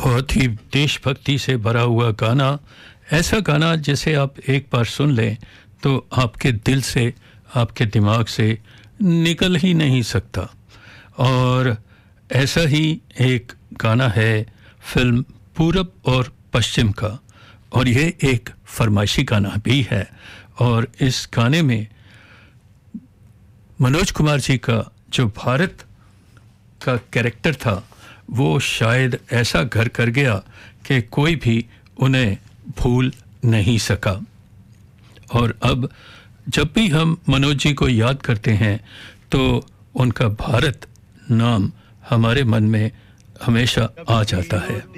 बहुत ही देशभक्ति से भरा हुआ गाना, ऐसा गाना जिसे आप एक बार सुन लें तो आपके दिल से, आपके दिमाग से निकल ही नहीं सकता। और ऐसा ही एक गाना है फिल्म पूरब और पश्चिम का, और ये एक फरमाइशी गाना भी है। और इस गाने में मनोज कुमार जी का जो भारत का कैरेक्टर था वो शायद ऐसा घर कर गया कि कोई भी उन्हें भूल नहीं सका। और अब जब भी हम मनोज जी को याद करते हैं तो उनका भारत नाम हमारे मन में हमेशा आ जाता है।